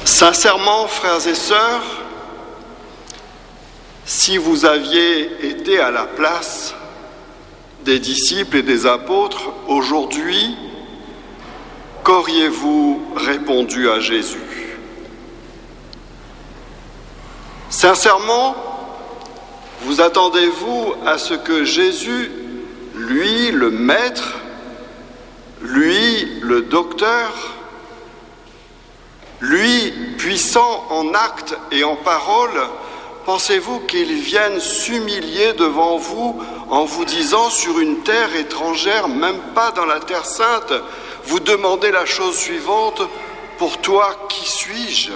Sincèrement, frères et sœurs, si vous aviez été à la place des disciples et des apôtres aujourd'hui, qu'auriez-vous répondu à Jésus? Sincèrement, vous attendez-vous à ce que Jésus, lui, le maître, lui, le docteur, lui, puissant en actes et en paroles, pensez-vous qu'il vienne s'humilier devant vous en vous disant sur une terre étrangère, même pas dans la terre sainte, vous demandez la chose suivante, pour toi, qui suis-je?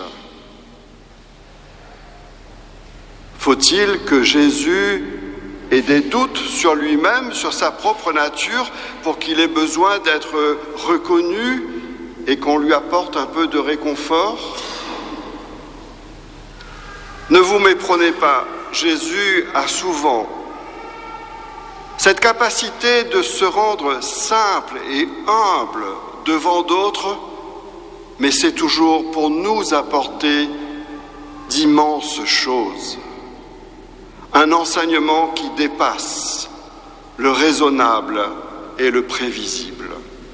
Faut-il que Jésus ait des doutes sur lui-même, sur sa propre nature, pour qu'il ait besoin d'être reconnu et qu'on lui apporte un peu de réconfort? Ne vous méprenez pas, Jésus a souvent cette capacité de se rendre simple et humble devant d'autres, mais c'est toujours pour nous apporter d'immenses choses. Un enseignement qui dépasse le raisonnable et le prévisible.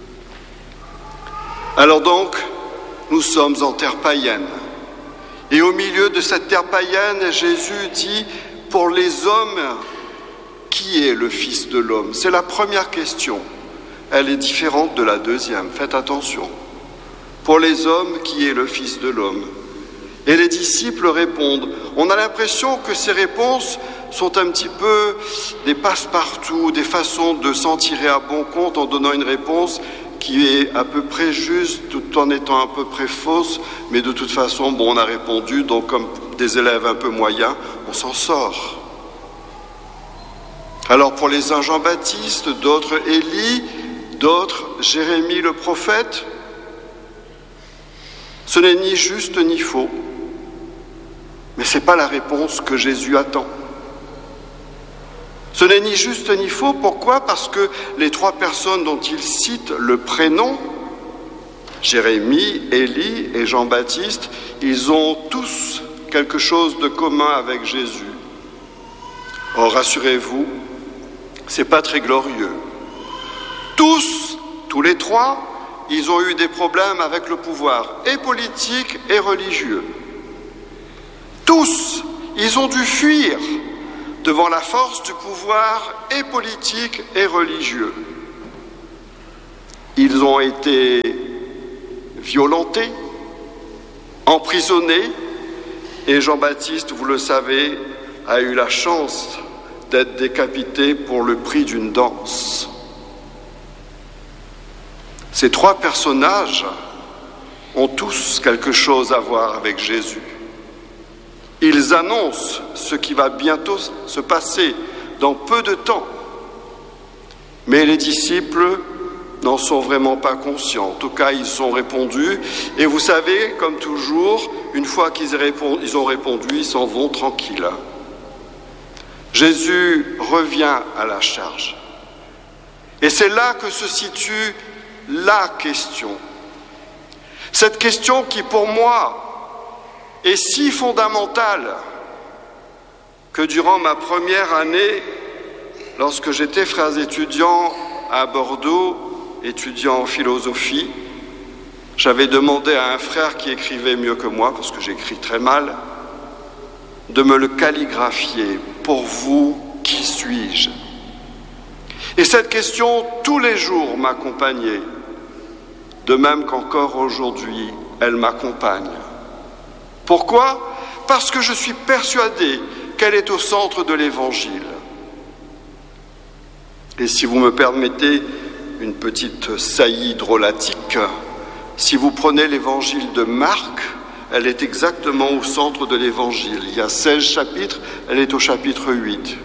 Alors donc, nous sommes en terre païenne. Et au milieu de cette terre païenne, Jésus dit, pour les hommes, qui est le Fils de l'homme? C'est la première question. Elle est différente de la deuxième. Faites attention. Pour les hommes, qui est le Fils de l'homme? Et les disciples répondent. On a l'impression que ces réponses sont un petit peu des passe-partout, des façons de s'en tirer à bon compte en donnant une réponse qui est à peu près juste tout en étant à peu près fausse, mais de toute façon, on a répondu, donc comme des élèves un peu moyens, on s'en sort. Alors pour les uns Jean-Baptiste, d'autres Élie, d'autres Jérémie le prophète, ce n'est ni juste ni faux, mais ce n'est pas la réponse que Jésus attend. Ce n'est ni juste ni faux, pourquoi? Parce que les trois personnes dont il cite le prénom, Jérémie, Élie et Jean-Baptiste, ils ont tous quelque chose de commun avec Jésus. Or, rassurez-vous, c'est pas très glorieux. Tous les trois, ils ont eu des problèmes avec le pouvoir, et politique et religieux. Tous, ils ont dû fuir devant la force du pouvoir et politique et religieux. Ils ont été violentés, emprisonnés, et Jean-Baptiste, vous le savez, a eu la chance d'être décapité pour le prix d'une danse. Ces trois personnages ont tous quelque chose à voir avec Jésus. Ils annoncent ce qui va bientôt se passer dans peu de temps. Mais les disciples n'en sont vraiment pas conscients. En tout cas, ils ont répondu. Et vous savez, comme toujours, une fois qu'ils ont répondu, ils s'en vont tranquilles. Jésus revient à la charge. Et c'est là que se situe la question. Cette question qui, pour moi, est si fondamentale que durant ma première année, lorsque j'étais frères étudiants à Bordeaux, étudiant en philosophie, j'avais demandé à un frère qui écrivait mieux que moi, parce que j'écris très mal, de me le calligraphier. Pour vous, qui suis-je? Et cette question, tous les jours, m'accompagnait, de même qu'encore aujourd'hui, elle m'accompagne. Pourquoi? Parce que je suis persuadé qu'elle est au centre de l'Évangile. Et si vous me permettez une petite saillie drôlatique, si vous prenez l'Évangile de Marc, elle est exactement au centre de l'Évangile. Il y a 16 chapitres, elle est au chapitre 8.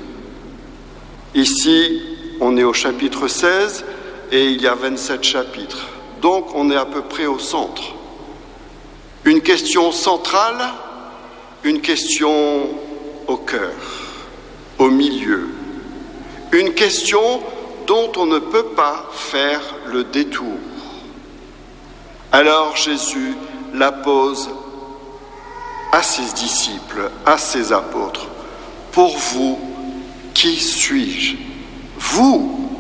Ici, on est au chapitre 16 et il y a 27 chapitres. Donc, on est à peu près au centre. Une question centrale, une question au cœur, au milieu. Une question dont on ne peut pas faire le détour. Alors Jésus la pose à ses disciples, à ses apôtres, pour vous, qui suis-je? Vous,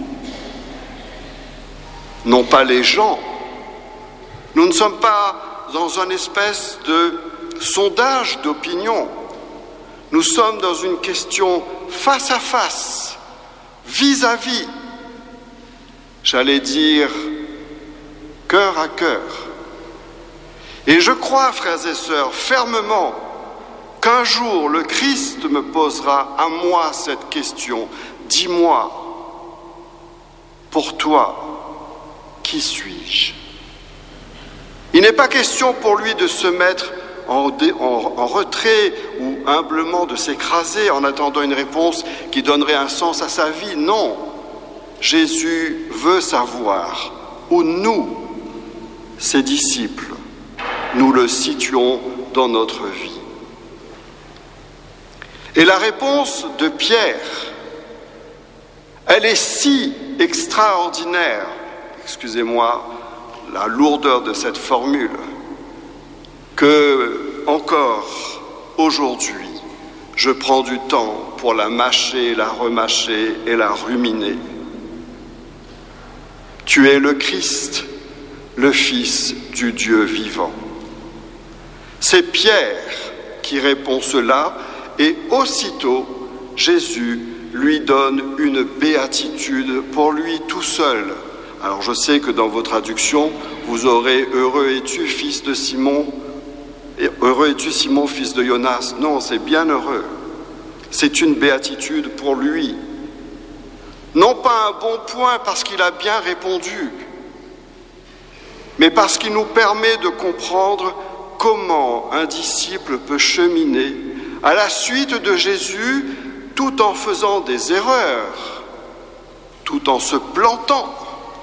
non pas les gens. Nous ne sommes pas dans une espèce de sondage d'opinion. Nous sommes dans une question face à face, vis-à-vis, j'allais dire cœur à cœur. Et je crois, frères et sœurs, fermement qu'un jour le Christ me posera à moi cette question. Dis-moi, pour toi, qui suis-je? Il n'est pas question pour lui de se mettre en retrait ou humblement de s'écraser en attendant une réponse qui donnerait un sens à sa vie. Non, Jésus veut savoir où nous, ses disciples, nous le situons dans notre vie. Et la réponse de Pierre, elle est si extraordinaire, excusez-moi la lourdeur de cette formule, que encore aujourd'hui, je prends du temps pour la mâcher, la remâcher et la ruminer. Tu es le Christ, le Fils du Dieu vivant. C'est Pierre qui répond cela, et aussitôt, Jésus lui donne une béatitude pour lui tout seul. Alors je sais que dans vos traductions, vous aurez « Heureux es-tu, fils de Simon » et « Heureux es-tu, Simon, fils de Jonas ». Non, c'est bien heureux. C'est une béatitude pour lui. Non pas un bon point parce qu'il a bien répondu, mais parce qu'il nous permet de comprendre comment un disciple peut cheminer à la suite de Jésus tout en faisant des erreurs, tout en se plantant,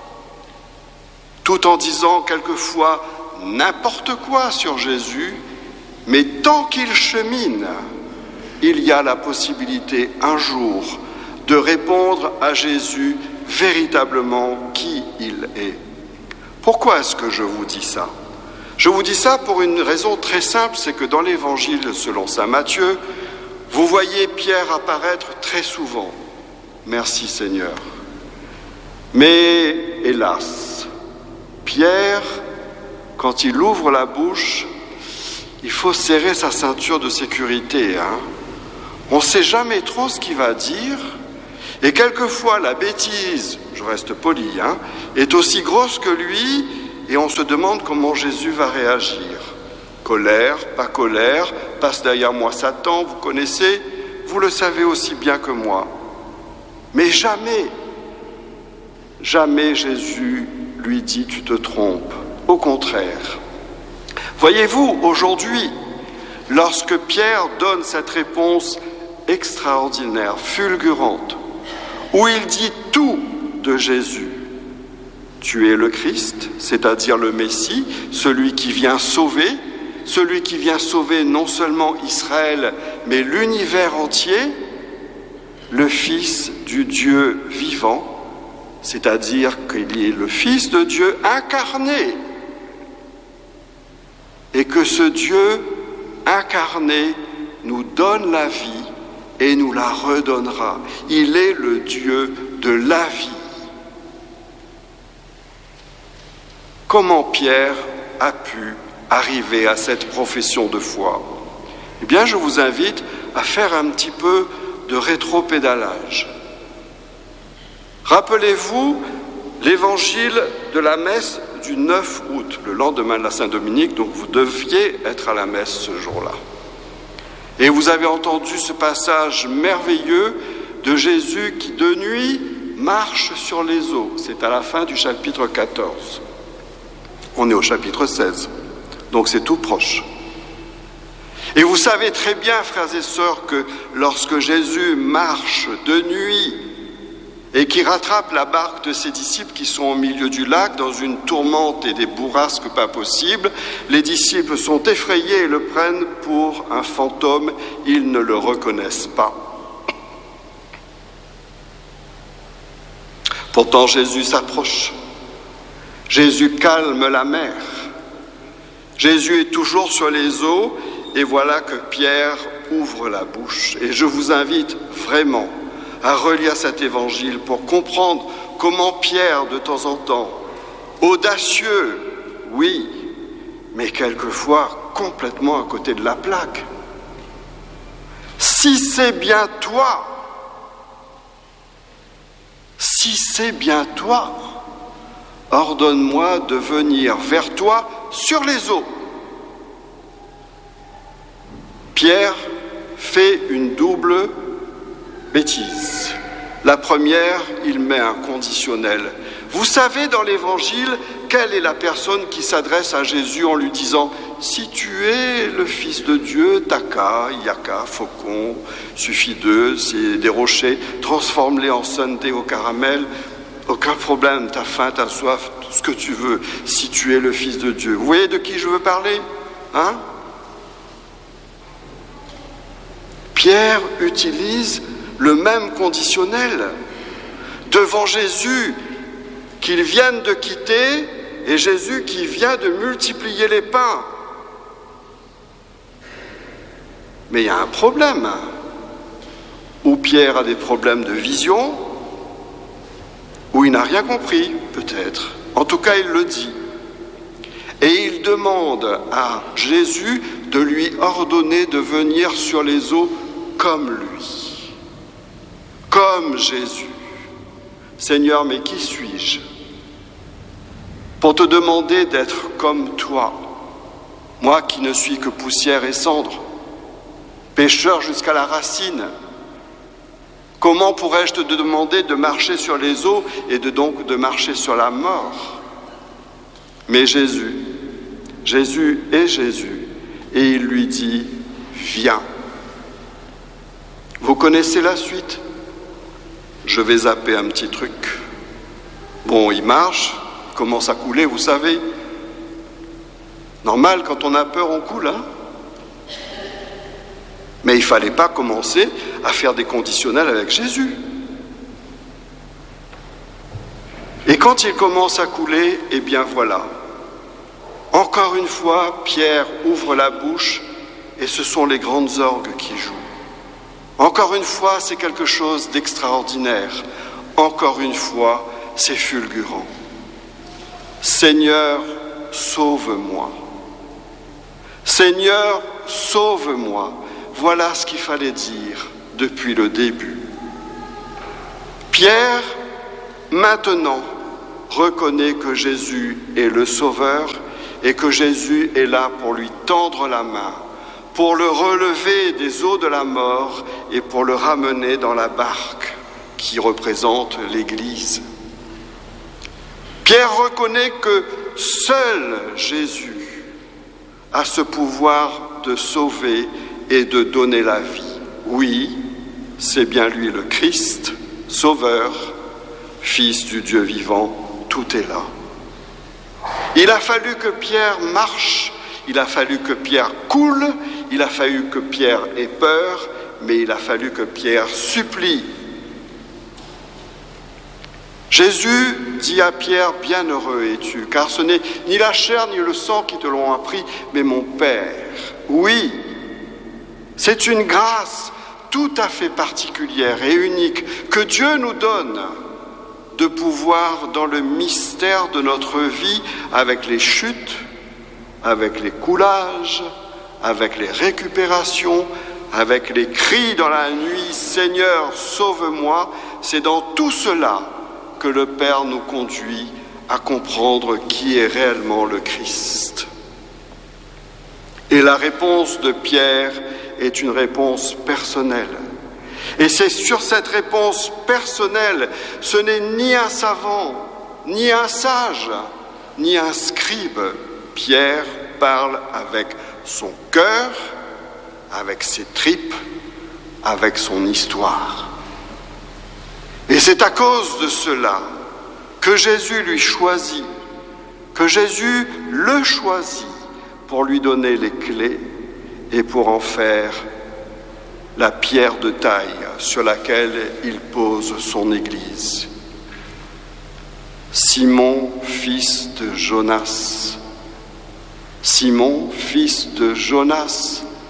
tout en disant quelquefois n'importe quoi sur Jésus, mais tant qu'il chemine, il y a la possibilité un jour de répondre à Jésus véritablement qui il est. Pourquoi est-ce que je vous dis ça? Je vous dis ça pour une raison très simple, c'est que dans l'Évangile selon saint Matthieu, vous voyez Pierre apparaître très souvent. Merci Seigneur. Mais hélas, Pierre, quand il ouvre la bouche, il faut serrer sa ceinture de sécurité. On ne sait jamais trop ce qu'il va dire. Et quelquefois, la bêtise, je reste poli, est aussi grosse que lui, et on se demande comment Jésus va réagir. Colère, passe derrière moi Satan, vous connaissez, vous le savez aussi bien que moi. Mais jamais Jésus lui dit « tu te trompes ». Au contraire. Voyez-vous, aujourd'hui, lorsque Pierre donne cette réponse extraordinaire, fulgurante, où il dit tout de Jésus, tu es le Christ, c'est-à-dire le Messie, celui qui vient sauver non seulement Israël, mais l'univers entier, le Fils du Dieu vivant, c'est-à-dire qu'il est le Fils de Dieu incarné, et que ce Dieu incarné nous donne la vie et nous la redonnera. Il est le Dieu de la vie. Comment Pierre a pu arriver à cette profession de foi? Eh bien, je vous invite à faire un petit peu de rétropédalage. Rappelez-vous l'évangile de la messe du 9 août, le lendemain de la Saint-Dominique, donc vous deviez être à la messe ce jour-là. Et vous avez entendu ce passage merveilleux de Jésus qui, de nuit, marche sur les eaux. C'est à la fin du chapitre 14. On est au chapitre 16, donc c'est tout proche. Et vous savez très bien, frères et sœurs, que lorsque Jésus marche de nuit et qui rattrape la barque de ses disciples qui sont au milieu du lac dans une tourmente et des bourrasques pas possibles, les disciples sont effrayés et le prennent pour un fantôme, ils ne le reconnaissent pas. Pourtant Jésus s'approche, Jésus calme la mer, Jésus est toujours sur les eaux et voilà que Pierre ouvre la bouche. Et je vous invite vraiment à relire cet évangile pour comprendre comment Pierre, de temps en temps, audacieux, oui, mais quelquefois complètement à côté de la plaque. Si c'est bien toi, ordonne-moi de venir vers toi sur les eaux. Pierre fait une double bêtise. La première, il met un conditionnel. Vous savez dans l'Évangile, quelle est la personne qui s'adresse à Jésus en lui disant « Si tu es le Fils de Dieu, taka, yaka, faucon, suffit d'eux, c'est des rochers, transforme-les en sundae au caramel, aucun problème, t'as faim, t'as soif, tout ce que tu veux, si tu es le Fils de Dieu. » Vous voyez de qui je veux parler ? Hein ? Pierre utilise le même conditionnel devant Jésus qu'il vient de quitter et Jésus qui vient de multiplier les pains. Mais il y a un problème. Ou Pierre a des problèmes de vision, ou il n'a rien compris, peut-être. En tout cas, il le dit. Et il demande à Jésus de lui ordonner de venir sur les eaux comme lui, comme Jésus. Seigneur, mais qui suis-je pour te demander d'être comme toi, moi qui ne suis que poussière et cendre, pécheur jusqu'à la racine? Comment pourrais-je te demander de marcher sur les eaux et donc de marcher sur la mort? Mais Jésus est Jésus, et il lui dit, viens. Vous connaissez la suite? Je vais zapper un petit truc. Bon, il marche, il commence à couler, vous savez. Normal, quand on a peur, on coule, hein? Mais il ne fallait pas commencer à faire des conditionnels avec Jésus. Et quand il commence à couler, eh bien voilà. Encore une fois, Pierre ouvre la bouche et ce sont les grandes orgues qui jouent. Encore une fois, c'est quelque chose d'extraordinaire. Encore une fois, c'est fulgurant. Seigneur, sauve-moi. Seigneur, sauve-moi. Voilà ce qu'il fallait dire depuis le début. Pierre, maintenant, reconnaît que Jésus est le Sauveur et que Jésus est là pour lui tendre la main, pour le relever des eaux de la mort et pour le ramener dans la barque qui représente l'Église. Pierre reconnaît que seul Jésus a ce pouvoir de sauver et de donner la vie. Oui, c'est bien lui le Christ, Sauveur, Fils du Dieu vivant, tout est là. Il a fallu que Pierre marche, il a fallu que Pierre coule, il a fallu que Pierre ait peur, mais il a fallu que Pierre supplie. Jésus dit à Pierre, bienheureux es-tu, car ce n'est ni la chair ni le sang qui te l'ont appris, mais mon Père. Oui, c'est une grâce tout à fait particulière et unique que Dieu nous donne de pouvoir, dans le mystère de notre vie, avec les chutes, avec les coulages, avec les récupérations, avec les cris dans la nuit, Seigneur, sauve-moi, c'est dans tout cela que le Père nous conduit à comprendre qui est réellement le Christ. Et la réponse de Pierre est une réponse personnelle. Et c'est sur cette réponse personnelle, ce n'est ni un savant, ni un sage, ni un scribe. Pierre parle avec son cœur, avec ses tripes, avec son histoire. Et c'est à cause de cela que Jésus lui choisit, que Jésus le choisit pour lui donner les clés et pour en faire la pierre de taille sur laquelle il pose son Église. Simon, fils de Jonas. Simon, fils de Jonas,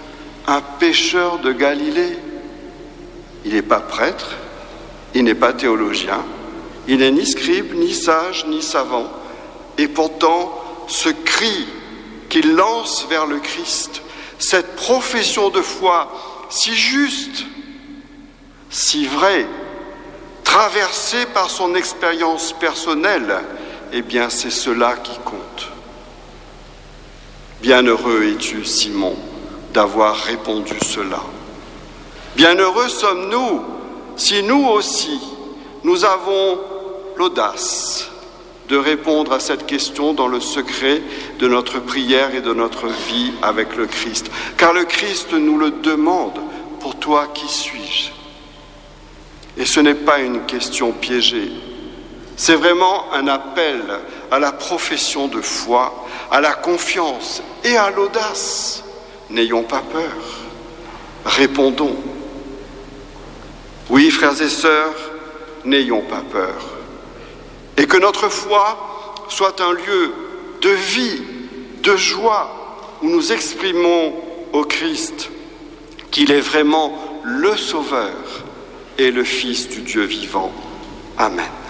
un pêcheur de Galilée. Il n'est pas prêtre, il n'est pas théologien, il n'est ni scribe, ni sage, ni savant. Et pourtant, ce cri qu'il lance vers le Christ, cette profession de foi si juste, si vraie, traversée par son expérience personnelle, eh bien c'est cela qui compte. Bienheureux es-tu, Simon, d'avoir répondu cela. Bienheureux sommes-nous si nous aussi, nous avons l'audace de répondre à cette question dans le secret de notre prière et de notre vie avec le Christ. Car le Christ nous le demande, pour toi, qui suis-je ? Et ce n'est pas une question piégée, c'est vraiment un appel à la profession de foi, à la confiance et à l'audace. N'ayons pas peur, répondons. Oui, frères et sœurs, n'ayons pas peur. Et que notre foi soit un lieu de vie, de joie, où nous exprimons au Christ qu'il est vraiment le Sauveur et le Fils du Dieu vivant. Amen.